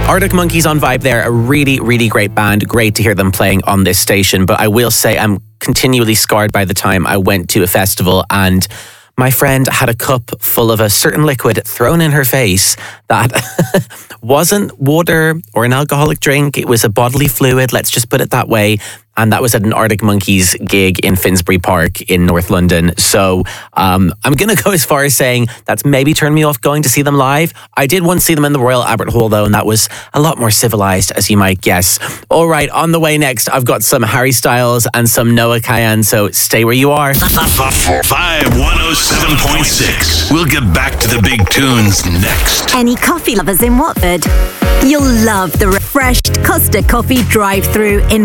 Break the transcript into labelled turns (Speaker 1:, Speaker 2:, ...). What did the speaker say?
Speaker 1: Arctic Monkeys on Vibe there, a really, really great band. Great to hear them playing on this station. But I will say I'm continually scarred by the time I went to a festival and my friend had a cup full of a certain liquid thrown in her face that wasn't water or an alcoholic drink. It was a bodily fluid, let's just put it that way. And that was at an Arctic Monkeys gig in Finsbury Park in North London. So I'm going to go as far as saying that's maybe turned me off going to see them live. I did once see them in the Royal Albert Hall, though, and that was a lot more civilized, as you might guess. All right, on the way next, I've got some Harry Styles and some Noah Kahan, so stay where you are.
Speaker 2: Vibe 107.6. We'll get back to the big tunes next.
Speaker 3: Any coffee lovers in Watford? You'll love the refreshed Costa Coffee drive-thru in